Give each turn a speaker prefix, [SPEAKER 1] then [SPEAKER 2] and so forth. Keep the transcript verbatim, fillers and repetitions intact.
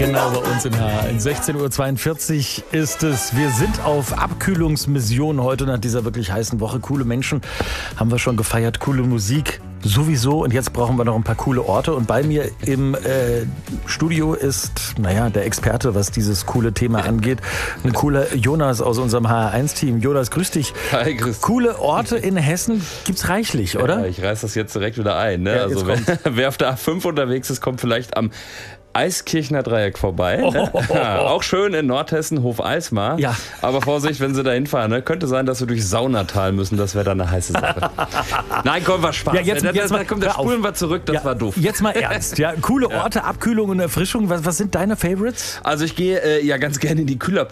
[SPEAKER 1] Genau, bei uns in H eins. sechzehn Uhr zweiundvierzig ist es. Wir sind auf Abkühlungsmission heute nach dieser wirklich heißen Woche. Coole Menschen haben wir schon gefeiert, coole Musik sowieso. Und jetzt brauchen wir noch ein paar coole Orte. Und bei mir im äh, Studio ist, naja, der Experte, was dieses coole Thema angeht. Ein cooler Jonas aus unserem H eins Team. Jonas, grüß dich.
[SPEAKER 2] Hi, grüß dich.
[SPEAKER 1] Coole Orte in Hessen gibt's reichlich, oder?
[SPEAKER 2] Ja, ich reiß das jetzt direkt wieder ein. Ne?
[SPEAKER 1] Ja,
[SPEAKER 2] also wer, wer auf der A fünf unterwegs ist, kommt vielleicht am Eiskirchner Dreieck vorbei. Ne?
[SPEAKER 1] Oh.
[SPEAKER 2] Ja, auch schön in Nordhessen, Hof-Eismar.
[SPEAKER 1] Ja.
[SPEAKER 2] Aber Vorsicht, wenn Sie da hinfahren. Ne? Könnte sein, dass wir durch Saunatal müssen. Das wäre dann eine heiße Sache. Nein, komm, war Spaß.
[SPEAKER 1] Ja, jetzt,
[SPEAKER 2] da,
[SPEAKER 1] jetzt
[SPEAKER 2] da,
[SPEAKER 1] mal,
[SPEAKER 2] da, komm, da spulen wir zurück. Das
[SPEAKER 1] ja,
[SPEAKER 2] war doof.
[SPEAKER 1] Jetzt mal ernst. Ja, coole Orte, Abkühlung und Erfrischung. Was, was sind deine Favorites?
[SPEAKER 2] Also ich gehe äh, ja ganz gerne in die Kühler